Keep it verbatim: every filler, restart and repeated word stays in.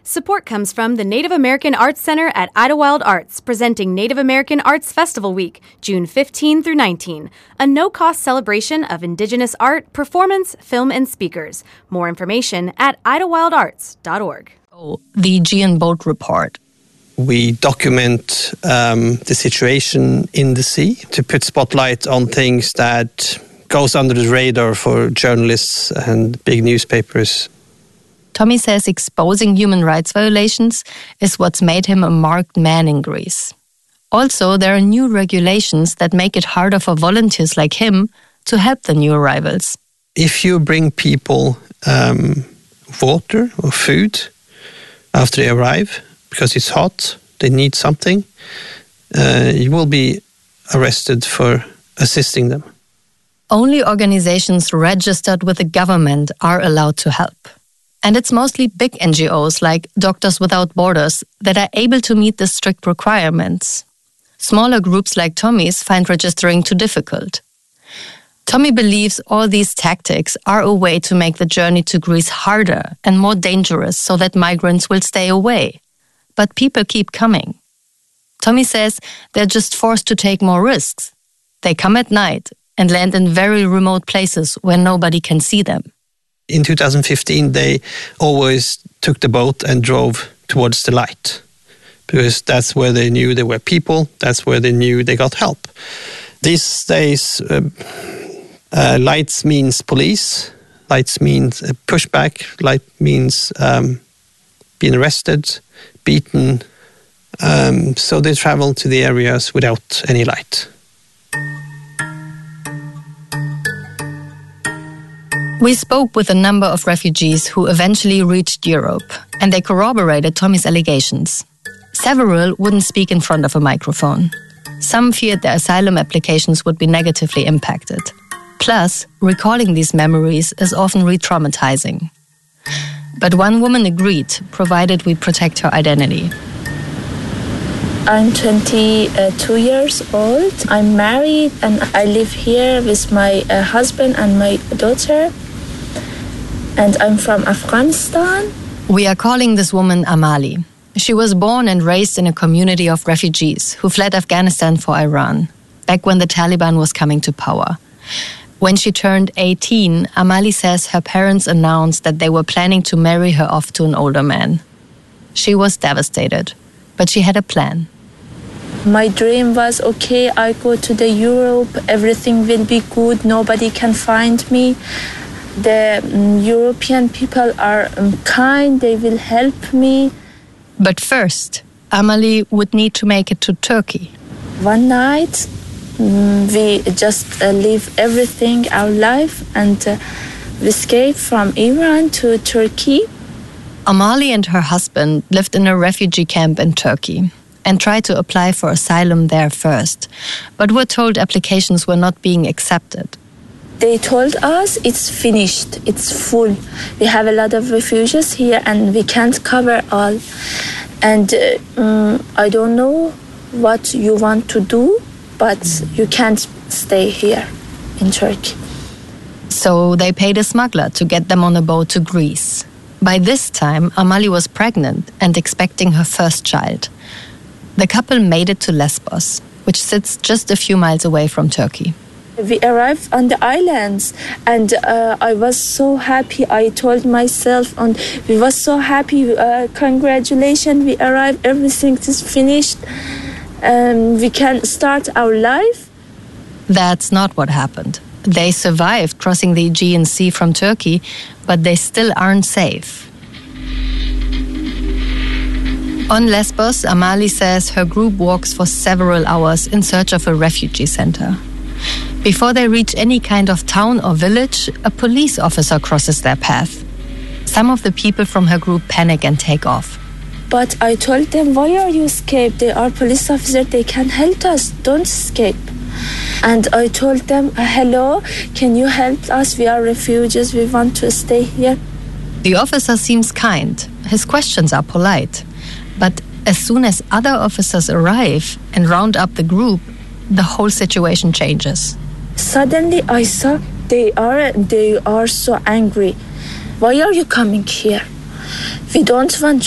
Support comes from the Native American Arts Center at Idlewild Arts, presenting Native American Arts Festival Week, June fifteenth through nineteenth, a no-cost celebration of Indigenous art, performance, film, and speakers. More information at idlewild arts dot org. Oh, the Aegean Boat Report. We document um, the situation in the sea to put spotlight on things that goes under the radar for journalists and big newspapers. Tommy says exposing human rights violations is what's made him a marked man in Greece. Also, there are new regulations that make it harder for volunteers like him to help the new arrivals. If you bring people um, water or food after they arrive, because it's hot, they need something, uh, you will be arrested for assisting them. Only organizations registered with the government are allowed to help. And it's mostly big N G Os like Doctors Without Borders that are able to meet the strict requirements. Smaller groups like Tommy's find registering too difficult. Tommy believes all these tactics are a way to make the journey to Greece harder and more dangerous so that migrants will stay away. But people keep coming. Tommy says they're just forced to take more risks. They come at night and land in very remote places where nobody can see them. In two thousand fifteen, they always took the boat and drove towards the light, because that's where they knew there were people, that's where they knew they got help. These days, uh, uh, lights means police, lights means uh, pushback, light means um, being arrested, beaten. Um, so they travel to the areas without any light. We spoke with a number of refugees who eventually reached Europe, and they corroborated Tommy's allegations. Several wouldn't speak in front of a microphone. Some feared their asylum applications would be negatively impacted. Plus, recalling these memories is often re-traumatizing. But one woman agreed, provided we protect her identity. I'm twenty-two years old. I'm married and I live here with my uh, husband and my daughter. And I'm from Afghanistan. We are calling this woman Amali. She was born and raised in a community of refugees who fled Afghanistan for Iran, back when the Taliban was coming to power. When she turned eighteen, Amali says her parents announced that they were planning to marry her off to an older man. She was devastated, but she had a plan. My dream was, okay, I go to the Europe, everything will be good, nobody can find me. The um, European people are um, kind, they will help me. But first, Amali would need to make it to Turkey. One night, um, we just uh, leave everything, our life, and uh, we escaped from Iran to Turkey. Amali and her husband lived in a refugee camp in Turkey and tried to apply for asylum there first, but were told applications were not being accepted. They told us it's finished, it's full. We have a lot of refugees here and we can't cover all. And uh, um, I don't know what you want to do, but you can't stay here in Turkey. So they paid a smuggler to get them on a boat to Greece. By this time, Amali was pregnant and expecting her first child. The couple made it to Lesbos, which sits just a few miles away from Turkey. We arrived on the islands and uh, I was so happy. I told myself, and we were so happy. Uh, congratulations, we arrived, everything is finished. Um, we can start our life. That's not what happened. They survived crossing the Aegean Sea from Turkey, but they still aren't safe. On Lesbos, Amali says her group walks for several hours in search of a refugee center. Before they reach any kind of town or village, a police officer crosses their path. Some of the people from her group panic and take off. But I told them, why are you escaped? They are police officers, they can help us, don't escape. And I told them, hello, can you help us? We are refugees, we want to stay here. The officer seems kind. His questions are polite. But as soon as other officers arrive and round up the group, the whole situation changes. Suddenly I saw they are they are so angry. Why are you coming here? We don't want